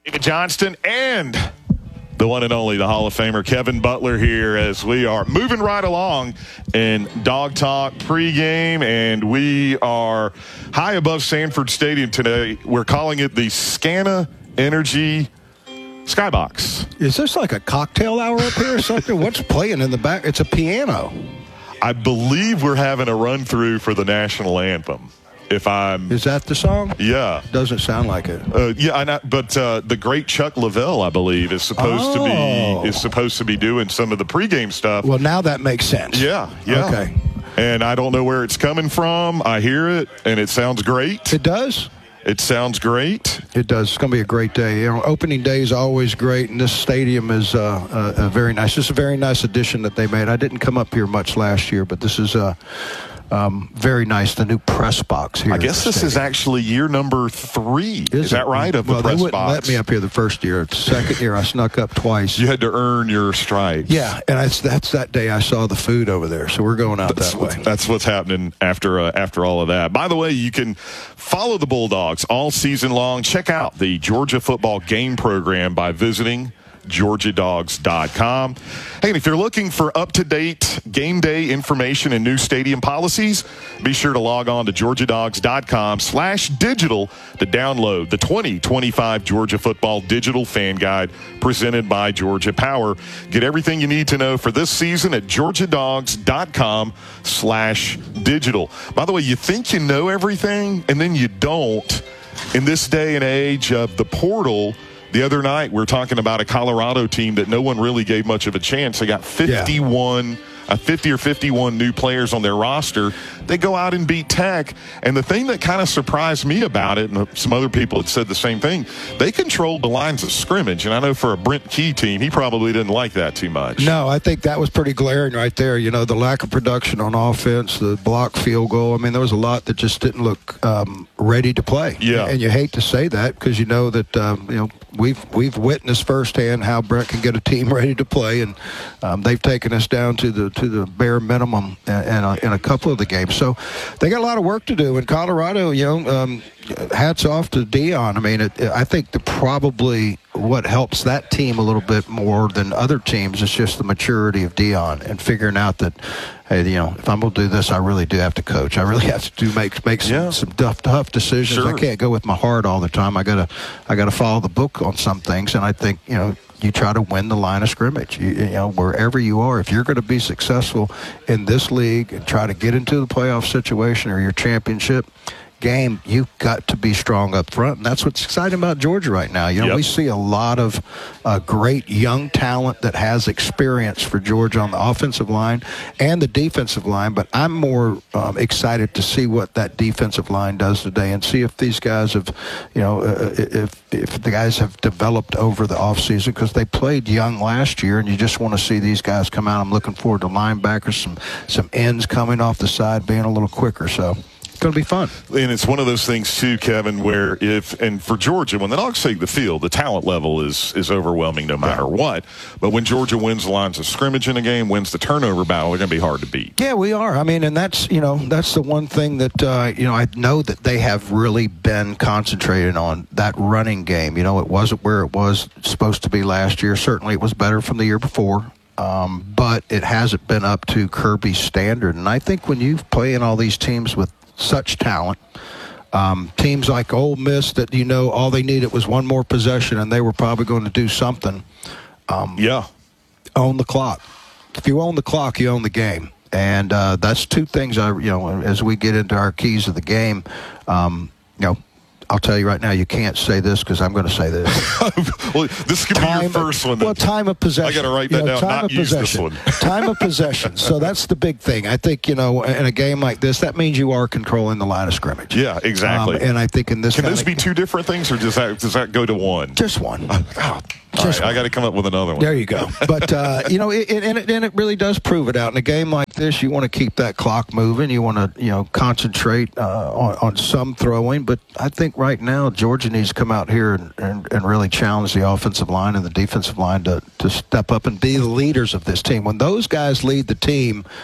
David Johnston and the one and only, the Hall of Famer, Kevin Butler here as we are moving right along in Dog Talk pregame, and we are high above Sanford Stadium today. We're calling it the Scana Energy Skybox. Is this like a cocktail hour up here or something? What's playing in the back? It's a piano. I believe we're having a run-through for the national anthem. Is that the song? Yeah. Doesn't sound like it. But the great Chuck Lavelle, I believe, is supposed to be doing some of the pregame stuff. Well, now that makes sense. Yeah. Okay. And I don't know where it's coming from. I hear it, and it sounds great. It does? It sounds great. It does. It's going to be a great day. You know, opening day is always great, and this stadium is very nice. This is a very nice addition that they made. I didn't come up here much last year, but this is very nice, the new press box here. I guess this is actually year number 3. Is that right, of the press box? Well, they wouldn't let me up here the first year. The second year, I snuck up twice. You had to earn your stripes. Yeah, and that's that day I saw the food over there, so we're going out that way. That's what's happening after all of that. By the way, you can follow the Bulldogs all season long. Check out the Georgia football game program by visiting GeorgiaDogs.com. Hey, and if you're looking for up-to-date game day information and new stadium policies, be sure to log on to GeorgiaDogs.com/digital to download the 2025 Georgia Football Digital Fan Guide presented by Georgia Power. Get everything you need to know for this season at GeorgiaDogs.com/digital. By the way, you think you know everything, and then you don't. In this day and age of the portal, the other night, we were talking about a Colorado team that no one really gave much of a chance. They got 50 or 51 new players on their roster. They go out and beat Tech. And the thing that kind of surprised me about it, and some other people had said the same thing, they controlled the lines of scrimmage. And I know for a Brent Key team, he probably didn't like that too much. No, I think that was pretty glaring right there. You know, the lack of production on offense, the blocked field goal. I mean, there was a lot that just didn't look ready to play. Yeah. And you hate to say that because you know that, we've witnessed firsthand how Brent can get a team ready to play. And they've taken us down to the bare minimum in a couple of the games. So they got a lot of work to do. In Colorado, hats off to Deion. I mean, I think probably what helps that team a little bit more than other teams is just the maturity of Deion and figuring out that, hey, if I'm going to do this, I really do have to coach. I really have to make some tough decisions. Sure. I can't go with my heart all the time. I gotta follow the book on some things, and I think you try to win the line of scrimmage. Wherever you are, if you're going to be successful in this league and try to get into the playoff situation or your championship game, you've got to be strong up front, and that's what's exciting about Georgia right now. We see a lot of great young talent that has experience for Georgia on the offensive line and the defensive line, but I'm more excited to see what that defensive line does today and see if these guys have, if the guys have developed over the offseason, because they played young last year, and you just want to see these guys come out. I'm looking forward to linebackers, some ends coming off the side, being a little quicker, so it's going to be fun. And it's one of those things, too, Kevin, where for Georgia, when the Dogs take the field, the talent level is overwhelming no matter what. But when Georgia wins the lines of scrimmage in a game, wins the turnover battle, they're going to be hard to beat. Yeah, we are. I mean, and that's the one thing that, I know that they have really been concentrated on, that running game. It wasn't where it was supposed to be last year. Certainly it was better from the year before. But it hasn't been up to Kirby's standard. And I think when you play in all these teams with such talent, teams like Ole Miss that all they needed was one more possession and they were probably going to do something. Own the clock. If you own the clock, you own the game, and that's two things. As we get into our keys of the game, I'll tell you right now, you can't say this because I'm going to say this. Well, this could be your first one. Well, time of possession. I got to write that down, not use this one. Time of possession. So that's the big thing. I think, in a game like this, that means you are controlling the line of scrimmage. Yeah, exactly. And I think in this Can those be two different things, or does that go to one? Just one. All right, I got to come up with another one. There you go. But, it really does prove it out. In a game like this, you want to keep that clock moving. You want to, concentrate on some throwing. But I think right now Georgia needs to come out here and really challenge the offensive line and the defensive line to step up and be the leaders of this team. When those guys lead the team,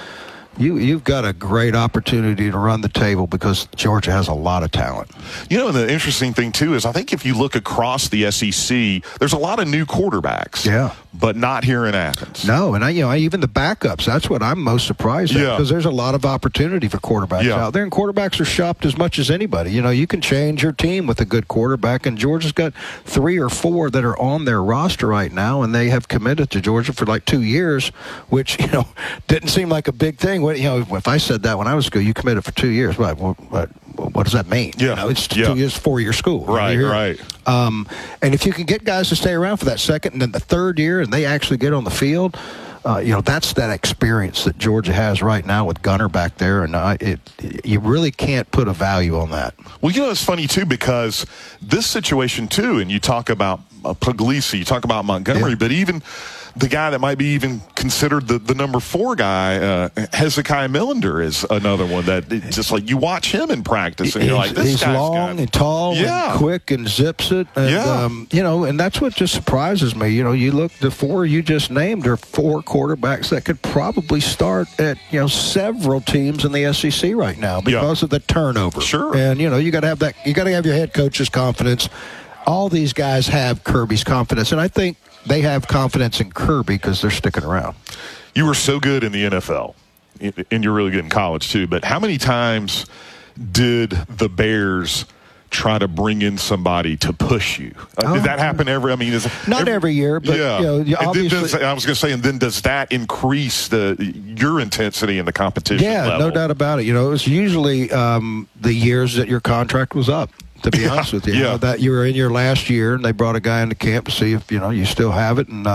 you've got a great opportunity to run the table because Georgia has a lot of talent. You know, and the interesting thing, too, is I think if you look across the SEC, there's a lot of new quarterbacks. Yeah. But not here in Athens. No, and even the backups, that's what I'm most surprised at, because there's a lot of opportunity for quarterbacks out there, and quarterbacks are shopped as much as anybody. You know, you can change your team with a good quarterback, and Georgia's got 3 or 4 that are on their roster right now, and they have committed to Georgia for like 2 years, which, didn't seem like a big thing. If I said that when I was in school, you committed for 2 years, what does that mean? Yeah. It's 2 years, 4-year school. Right. And if you can get guys to stay around for that second and then the third year and they actually get on the field, that's that experience that Georgia has right now with Gunner back there, and you really can't put a value on that. Well, it's funny, too, because this situation, too, and you talk about Puglisi, you talk about Montgomery, but even the guy that might be even considered the number 4 guy, Hezekiah Millender, is another one that just like you watch him in practice and you're like, this he's guy's long and tall and quick and zips it. And, and that's what just surprises me. You look, the 4 you just named are 4 quarterbacks that could probably start at, several teams in the SEC right now because of the turnover. Sure. And, you got to have that. You got to have your head coach's confidence. All these guys have Kirby's confidence, and I think they have confidence in Kirby because they're sticking around. You were so good in the NFL, and you're really good in college, too, but how many times did the Bears try to bring in somebody to push you? Did that happen every? I mean, not every year, but obviously. I was going to say, and then does that increase your intensity in the competition? Yeah, no doubt about it. It was usually the years that your contract was up. To be honest with you, that you were in your last year, and they brought a guy into camp to see if you still have it. And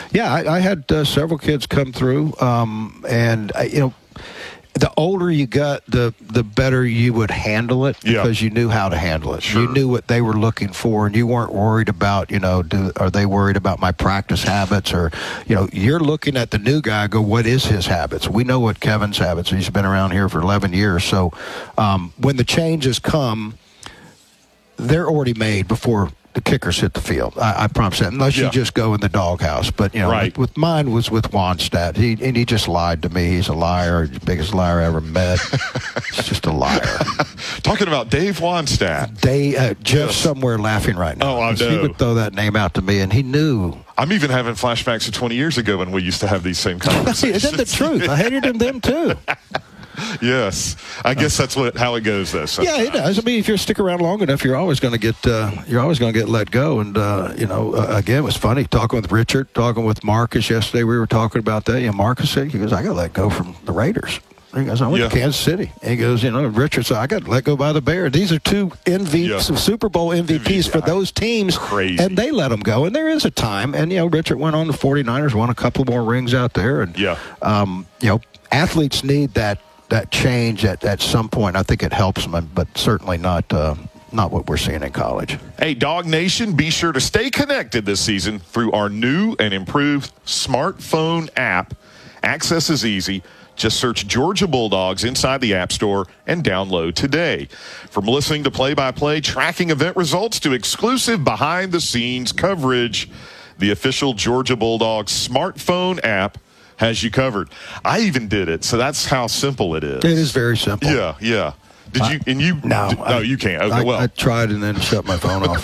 I had several kids come through, and the older you got, the better you would handle it because you knew how to handle it. Sure. You knew what they were looking for, and you weren't worried about are they worried about my practice habits, or you're looking at the new guy. Go, what is his habits? We know what Kevin's habits. He's been around here for 11 years, so when the changes come, they're already made before the kickers hit the field. I promise that, unless you just go in the doghouse. But, with mine was with Wannstedt. He just lied to me. He's a liar, the biggest liar I ever met. He's just a liar. Talking about Dave Wannstedt. Jeff's somewhere laughing right now. Oh, I know. He would throw that name out to me, and he knew. I'm even having flashbacks to 20 years ago when we used to have these same conversations. Isn't the truth? I hated him then, too. Yes, I guess that's how it goes, though. Sometimes. Yeah, it does. I mean, if you stick around long enough, you're always going to get let go. And again, it was funny talking with Richard, talking with Marcus yesterday. We were talking about that. And Marcus said, he goes, I got let go from the Raiders. He goes, I went to Kansas City. And he goes, Richard said, I got let go by the Bears. These are 2 Super Bowl MVPs for those teams. Crazy. And they let them go. And there is a time. And, Richard went on the 49ers, won a couple more rings out there. And, athletes need that change at some point. I think it helps them, but certainly not what we're seeing in college. Hey, Dog Nation, be sure to stay connected this season through our new and improved smartphone app. Access is easy. Just search Georgia Bulldogs inside the App Store and download today. From listening to play-by-play, tracking event results, to exclusive behind-the-scenes coverage, the official Georgia Bulldogs smartphone app has you covered. I even did it, so that's how simple it is. It is very simple. Yeah. Did you? And you? No, you can't. Okay, I tried and then shut my phone off.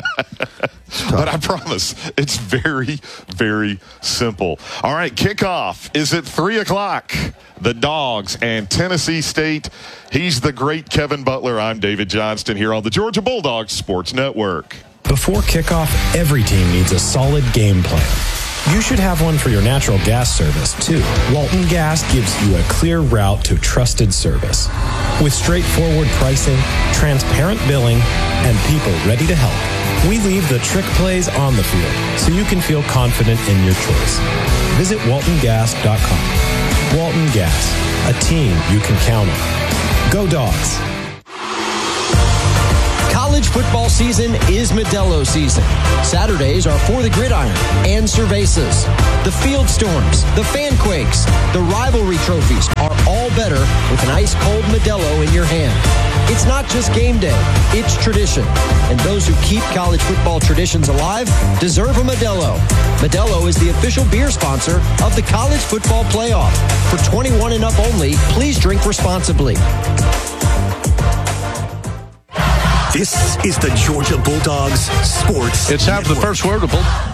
But I promise, it's very, very simple. All right, kickoff is at 3:00. The Dogs and Tennessee State. He's the great Kevin Butler. I'm David Johnston here on the Georgia Bulldogs Sports Network. Before kickoff, every team needs a solid game plan. You should have one for your natural gas service, too. Walton Gas gives you a clear route to trusted service. With straightforward pricing, transparent billing, and people ready to help, we leave the trick plays on the field so you can feel confident in your choice. Visit WaltonGas.com. Walton Gas, a team you can count on. Go Dogs! College football season is Modelo season. Saturdays are For the Gridiron and Cervezas. The Field Storms, the Fan Quakes, the rivalry trophies are all better with an ice-cold Modelo in your hand. It's not just game day, it's tradition. And those who keep college football traditions alive deserve a Modelo. Modelo is the official beer sponsor of the College Football Playoff. For 21 and up only, please drink responsibly. This is the Georgia Bulldogs Sports It's time for the first word.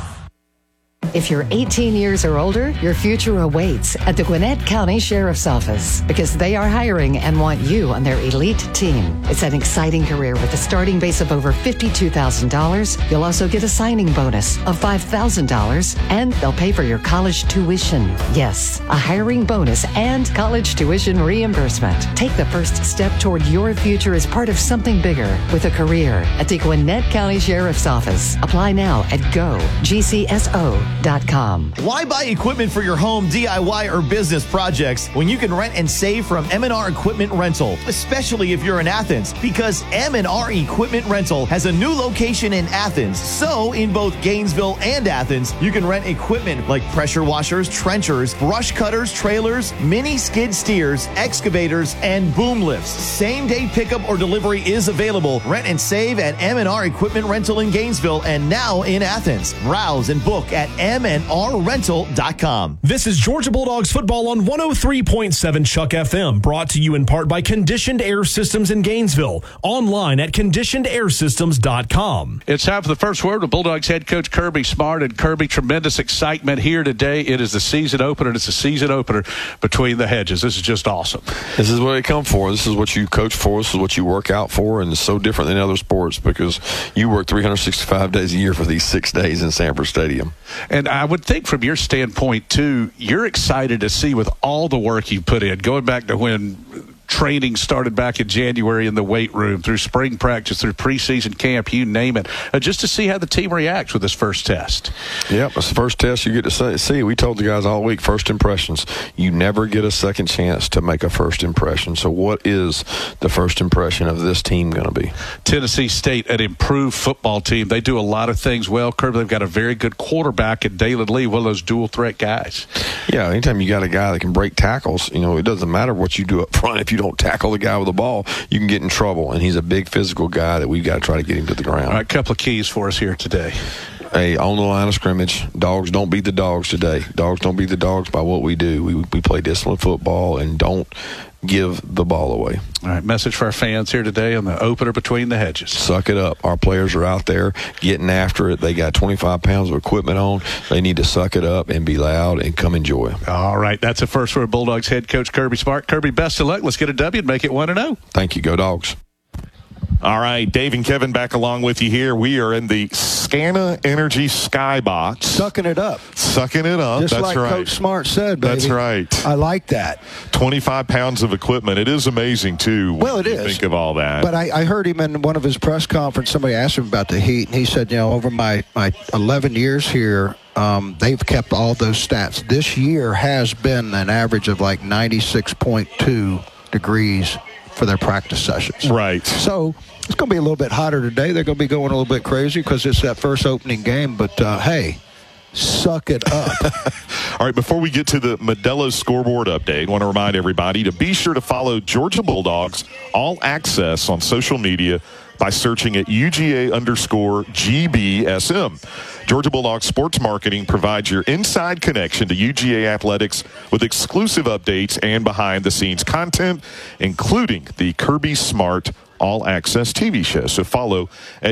If you're 18 years or older, your future awaits at the Gwinnett County Sheriff's Office because they are hiring and want you on their elite team. It's an exciting career with a starting base of over $52,000. You'll also get a signing bonus of $5,000 and they'll pay for your college tuition. Yes, a hiring bonus and college tuition reimbursement. Take the first step toward your future as part of something bigger with a career at the Gwinnett County Sheriff's Office. Apply now at GoGCSO.com. Why buy equipment for your home, DIY, or business projects when you can rent and save from M&R Equipment Rental, especially if you're in Athens? Because M&R Equipment Rental has a new location in Athens. So in both Gainesville and Athens, you can rent equipment like pressure washers, trenchers, brush cutters, trailers, mini skid steers, excavators, and boom lifts. Same-day pickup or delivery is available. Rent and save at M&R Equipment Rental in Gainesville and now in Athens. Browse and book at MNRrental.com. This is Georgia Bulldogs football on 103.7 Chuck FM, brought to you in part by Conditioned Air Systems in Gainesville. Online at conditionedairsystems.com. It's time for the first word with Bulldogs head coach Kirby Smart. And Kirby, tremendous excitement here today. It is the season opener, and it's a season opener between the hedges. This is just awesome. This is what you come for. This is what you coach for. This is what you work out for, and it's so different than other sports because you work 365 days a year for these 6 days in Sanford Stadium. And I would think from your standpoint, too, you're excited to see with all the work you put in, going back to when training started back in January in the weight room, through spring practice, through preseason camp, you name it, just to see how the team reacts with this first test. Yep, it's the first test you get to see. We told the guys all week, first impressions. You never get a second chance to make a first impression. So what is the first impression of this team going to be? Tennessee State, an improved football team. They do a lot of things well. Kirby, they've got a very good quarterback in Dalen Lee, one of those dual-threat guys. Yeah, anytime you got a guy that can break tackles, it doesn't matter what you do up front. If you don't tackle the guy with the ball, you can get in trouble. And he's a big physical guy that we've got to try to get him to the ground. All right, a couple of keys for us here today. Hey, on the line of scrimmage, dogs don't beat the dogs today. Dogs don't beat the dogs by what we do. We play disciplined football and don't give the ball away. All right, message for our fans here today on the opener between the hedges. Suck it up. Our players are out there getting after it. They got 25 pounds of equipment on. They need to suck it up and be loud and come enjoy. All right, that's the first word. Bulldogs head coach Kirby Smart. Kirby, best of luck. Let's get a W and make it 1-0. Thank you. Go Dogs. All right, Dave and Kevin back along with you here. We are in the Scana Energy Skybox. Sucking it up. Sucking it up. Just That's like right. Coach Smart said, baby. That's right. I like that. 25 pounds of equipment. It is amazing, too. Well, it is. Think of all that. But I heard him in one of his press conferences. Somebody asked him about the heat, and he said, over my 11 years here, they've kept all those stats. This year has been an average of like 96.2 degrees for their practice sessions. Right. So it's going to be a little bit hotter today. They're going to be going a little bit crazy because it's that first opening game. But, hey, suck it up. All right, before we get to the Modelo scoreboard update, I want to remind everybody to be sure to follow Georgia Bulldogs All Access on social media by searching at UGA_GBSM. Georgia Bulldogs Sports Marketing provides your inside connection to UGA athletics with exclusive updates and behind-the-scenes content, including the Kirby Smart All Access TV show. So follow at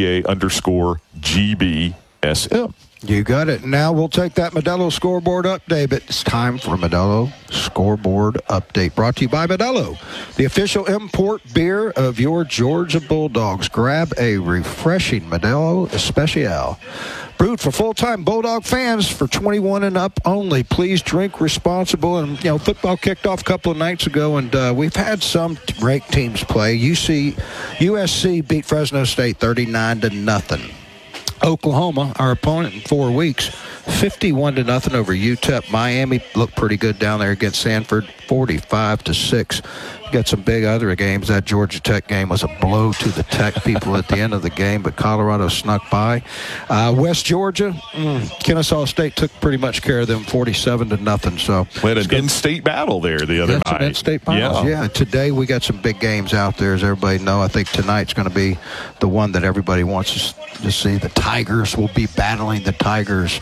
UGA_GBSM. You got it. Now we'll take that Modelo scoreboard update. But it's time for Modelo scoreboard update, brought to you by Modelo, the official import beer of your Georgia Bulldogs. Grab a refreshing Modelo Especial, brewed for full-time Bulldog fans for 21 and up only. Please drink responsible. And football kicked off a couple of nights ago, and we've had some ranked teams play. USC beat Fresno State 39-0. Oklahoma, our opponent in 4 weeks, 51-0 over UTEP. Miami looked pretty good down there against Sanford, 45-6. Got some big other games. That Georgia Tech game was a blow to the Tech people at the end of the game, but Colorado snuck by. West Georgia, Kennesaw State took pretty much care of them, 47-0. So we had an in-state battle there the other night. Some in-state battles. Yeah. Today we got some big games out there, as everybody know. I think tonight's going to be the one that everybody wants to see. The Tigers will be battling the Tigers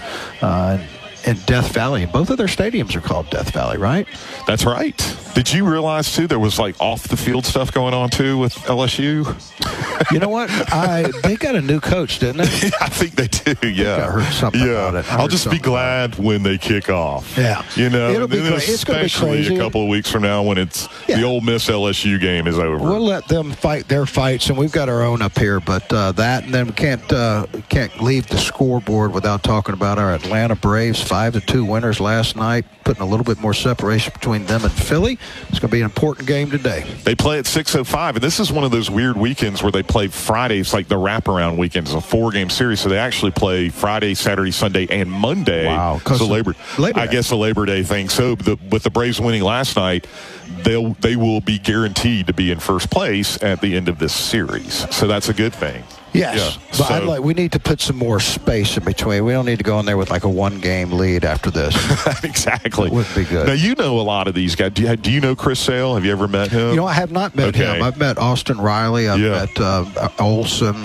in Death Valley. Both of their stadiums are called Death Valley, right? That's right. Did you realize, too, there was like off-the-field stuff going on, too, with LSU? You know what? They got a new coach, didn't they? I think they do, yeah. I heard something about it. I'll just be glad when they kick off. Yeah. You know, it'll be great. It's going to be crazy. A couple of weeks from now when it's the Ole Miss LSU game is over. We'll let them fight their fights, and we've got our own up here. But that, and then we can't leave the scoreboard without talking about our Atlanta Braves, 5-2 winners last night, putting a little bit more separation between them and Philly. It's going to be an important game today. They play at 6:05, and this is one of those weird weekends where they play Fridays, like the wraparound weekend. It's a 4-game series, so they actually play Friday, Saturday, Sunday, and Monday. Wow. So I guess a Labor Day thing. So with the Braves winning last night, they will be guaranteed to be in first place at the end of this series. So that's a good thing. Yes, yeah. But we need to put some more space in between. We don't need to go in there with like a 1-game lead after this. Exactly. It wouldn't be good. Now, you know a lot of these guys. Do you know Chris Sale? Have you ever met him? You know, I have not met him. I've met Austin Riley. I've met Olson.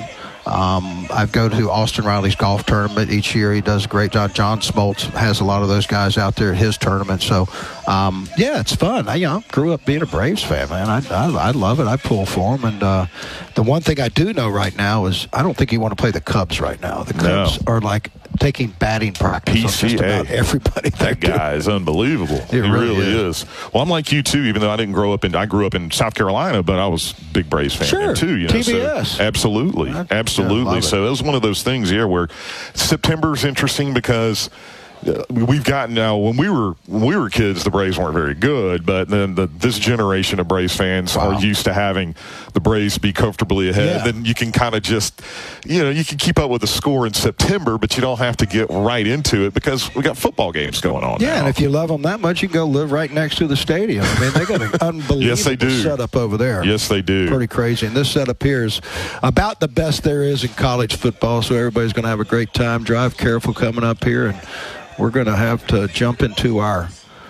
I go to Austin Riley's golf tournament each year. He does a great job. John Smoltz has a lot of those guys out there at his tournament. So, it's fun. I grew up being a Braves fan, man. I love it. I pull for him. And the one thing I do know right now is I don't think you want to play the Cubs right now. The Cubs are like taking batting practice on just about everybody. That guy is unbelievable. He really is. Well, I'm like you, too, even though I grew up in South Carolina, but I was a big Braves fan there, too. You know, TBS. So, absolutely. Absolutely. So it was one of those things, where September's interesting because we've gotten now, when we were kids, the Braves weren't very good, but then this generation of Braves fans are used to having the Braves be comfortably ahead. Yeah. Then you can kind of just, you can keep up with the score in September, but you don't have to get right into it because we got football games going on now. And if you love them that much, you can go live right next to the stadium. I mean, they got an unbelievable setup over there. Yes, they do. Pretty crazy. And this setup here is about the best there is in college football, so everybody's going to have a great time. Drive careful coming up here, and we're going to have to jump into our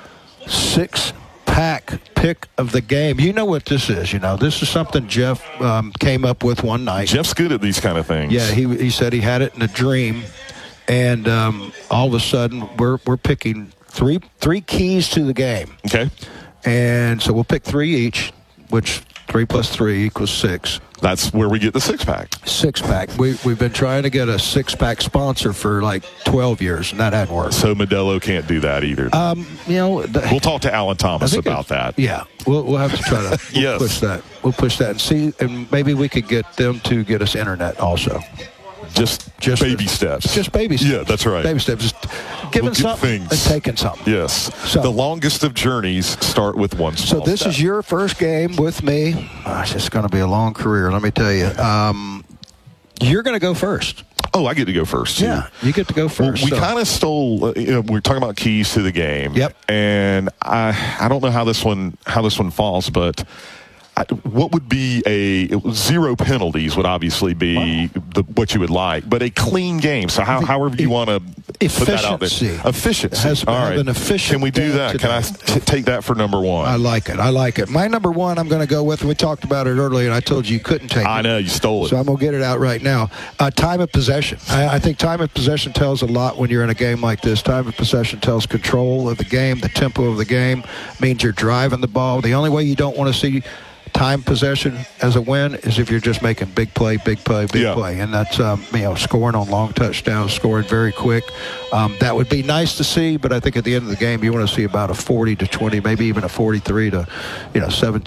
6-pack pick of the game. You know what this is. This is something Jeff came up with one night. Jeff's good at these kind of things. Yeah, he said he had it in a dream, and all of a sudden we're picking three keys to the game. Okay. And so we'll pick 3 each, which 3 plus 3 equals 6. That's where we get the 6-pack. 6-pack. We've been trying to get a 6-pack sponsor for like 12 years, and that hadn't worked. So Modelo can't do that either. We'll talk to Alan Thomas about that. Yeah, we'll have to try to push that. We'll push that and see, and maybe we could get them to get us internet also. Just baby steps. Just baby steps. Yeah, that's right. Baby steps. Just giving something and taking something. Yes. So, the longest of journeys start with one small So this step. is your first game with me. Gosh, it's going to be a long career, let me tell you. You're going to go first. Oh, I get to go first, too. Yeah, you get to go first. Well, we kind of stole, we're talking about keys to the game. Yep. And I don't know how this one falls, but what would be 0 penalties would obviously be what you would like, but a clean game. So however you want to put that out there. Efficiency. All right. Can we do that? Can I take that for number 1? I like it. My number 1 I'm going to go with, and we talked about it earlier, and I told you couldn't take it. I know, you stole it. So I'm going to get it out right now. Time of possession. I think time of possession tells a lot when you're in a game like this. Time of possession tells control of the game, the tempo of the game, means you're driving the ball. The only way you don't want to see time possession as a win is if you're just making big play. And that's, scoring on long touchdowns, scoring very quick. That would be nice to see, but I think at the end of the game, you want to see about a 40-20, maybe even a 43-17.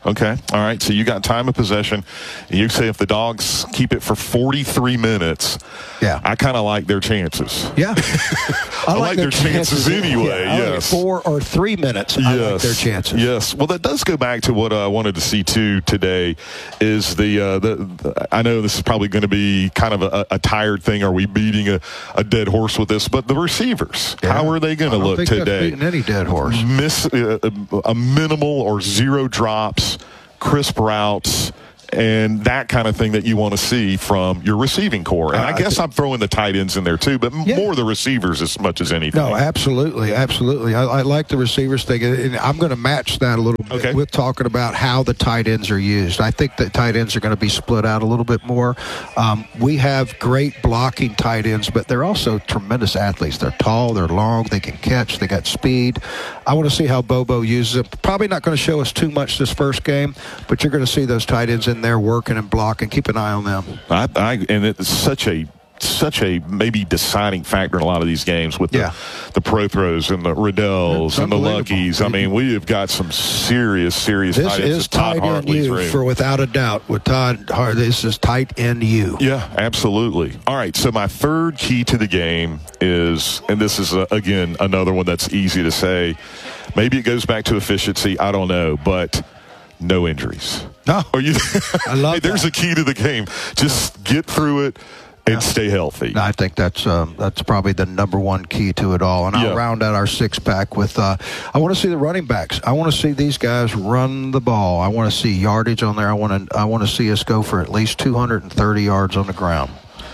Okay. All right. So you got time of possession. And you say if the Dogs keep it for 43 minutes, I kind of like their chances. Yeah. I like their chances anyway. Yeah, yes. 4 or 3 minutes, I like their chances. Yes. Well, that does go back to what I wanted to see, too, today is the I know this is probably going to be kind of a tired thing. Are we beating a dead horse with this? But the receivers, how are they going to look today? That's beating any dead horse. Miss a minimal or zero drops, crisp routes, and that kind of thing that you want to see from your receiving core. And I guess I'm throwing the tight ends in there too, but more the receivers as much as anything. No, absolutely. I like the receivers thing, and I'm going to match that a little bit with talking about how the tight ends are used. I think that tight ends are going to be split out a little bit more. We have great blocking tight ends, but they're also tremendous athletes. They're tall, they're long, they can catch, they got speed. I want to see how Bobo uses them. Probably not going to show us too much this first game, but you're going to see those tight ends in there working and blocking. Keep an eye on them. And it's such a maybe deciding factor in a lot of these games with the Prothros and the Riddells and the Luckies. I mean, we have got some serious This tight ends. is tight end you for without a doubt. With Todd Hart, this is tight end you. Yeah, absolutely. All right, so my third key to the game is, and this is, again, another one that's easy to say. Maybe it goes back to efficiency. I don't know, but no injuries. No. I love there's a key to the game. Just get through it and stay healthy. I think that's probably the number one key to it all. And I'll round out our six-pack with I want to see the running backs. I want to see these guys run the ball. I want to see yardage on there. I want to see us go for at least 230 yards on the ground.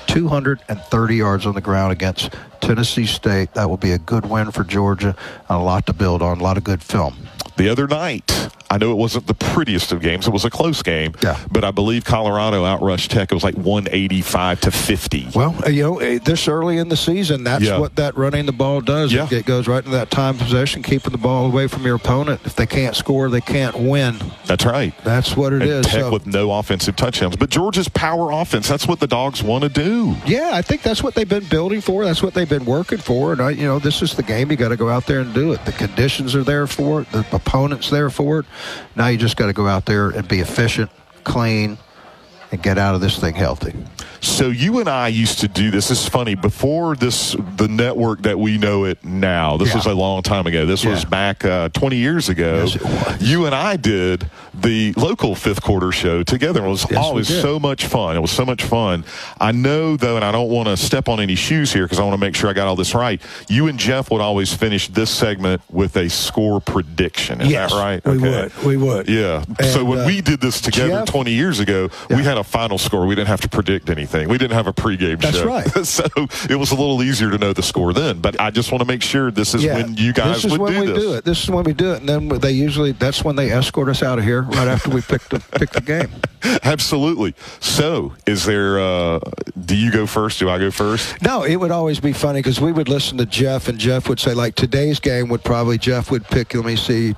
230 yards on the ground against Tennessee State. That will be a good win for Georgia and a lot to build on, a lot of good film. The other night, I know it wasn't the prettiest of games. It was a close game. Yeah. But I believe Colorado outrushed Tech. It was like 185-50. Well, this early in the season, that's what that running the ball does. Yeah. It goes right into that time possession, keeping the ball away from your opponent. If they can't score, they can't win. That's right. That's what it is. Tech with no offensive touchdowns. But Georgia's power offense, that's what the Dogs want to do. Yeah, I think that's what they've been building for. That's what they've been working for. And, this is the game. You got to go out there and do it. The conditions are there for it. The opponent's there for it. Now you just got to go out there and be efficient, clean, and get out of this thing healthy. So you and I used to do this. This is funny. Before the network that we know it now, this was a long time ago. This was back 20 years ago. Yes, it was. You and I did the local fifth quarter show together. It was always so much fun. It was so much fun. I know, though, and I don't want to step on any shoes here because I want to make sure I got all this right. You and Jeff would always finish this segment with a score prediction. Is that right? We would. Yeah. And, so when we did this together Jeff, 20 years ago, we had a final score. We didn't have to predict anything. We didn't have a pregame show. That's right. So it was a little easier to know the score then. But I just want to make sure this is when you guys would do this. This is when we do it. And then that's when they escort us out of here right after we pick the game. Absolutely. So is there, do you go first? Do I go first? No, it would always be funny because we would listen to Jeff, and Jeff would say, like, today's game would probably, Jeff would pick, let me see,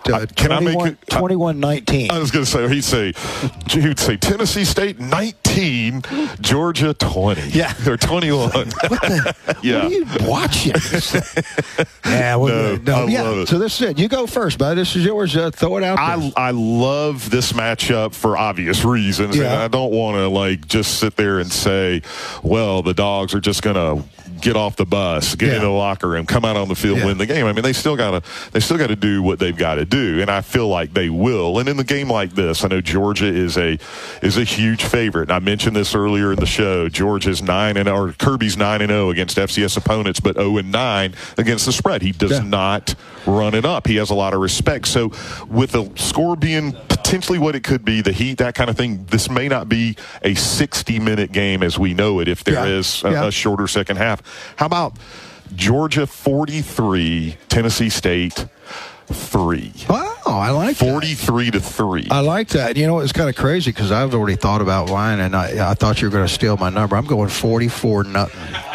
21-19. I was going to say, he'd say Tennessee State 19, Georgia 20. Yeah. Or 21. What are you watching? Yeah, love it. So this is it. You go first, bud. This is yours. Throw it out there. I love this matchup for obvious reasons. Yeah. And I don't want to just sit there and say, well, the Dogs are just going to get off the bus, get into the locker room, come out on the field, win the game. I mean, they still got to do what they've got to do, and I feel like they will. And in the game like this, I know Georgia is a huge favorite. And I mentioned this earlier in the show. Georgia's 9-0, or Kirby's 9-0 against FCS opponents, but 0-9 against the spread. He does not run it up. He has a lot of respect. So with the score being potentially what it could be, the heat, that kind of thing, this may not be a 60-minute game as we know it if there is a shorter second half. How about Georgia 43, Tennessee State 3? Wow, I like that. 43-3. I like that. You know, it's kind of crazy because I've already thought about mine, and I thought you were going to steal my number. I'm going 44-0.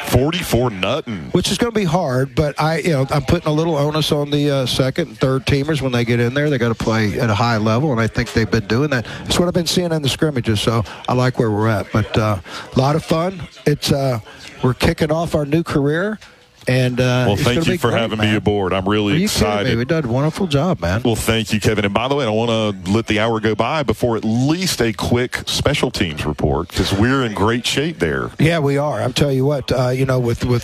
44-0. Which is going to be hard, but I'm putting a little onus on the second and third teamers when they get in there. They got to play at a high level, and I think they've been doing that. That's what I've been seeing in the scrimmages, so I like where we're at. But a lot of fun. It's we're kicking off our new career. And well, thank you for having me aboard. I'm really excited. We've done a wonderful job, man. Well, thank you, Kevin. And by the way, I don't want to let the hour go by before at least a quick special teams report, because we're in great shape there. Yeah, we are. I'll tell you what, with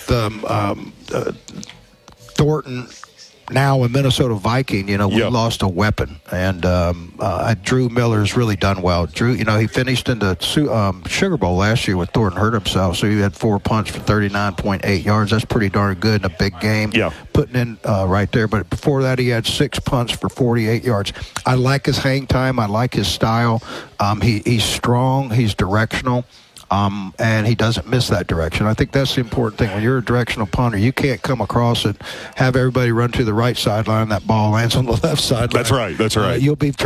Thornton now a Minnesota Viking, we lost a weapon. And Drew Miller's really done well. Drew, he finished in the Sugar Bowl last year with Thornton hurt himself, so he had 4 punts for 39.8 yards. That's pretty darn good in a big game. Yeah. Putting in right there. But before that, he had 6 punts for 48 yards. I like his hang time. I like his style. He's strong. He's directional. And he doesn't miss that direction. I think that's the important thing. When you're a directional punter, you can't come across and have everybody run to the right sideline. That ball lands on the left sideline. That's right. You'll be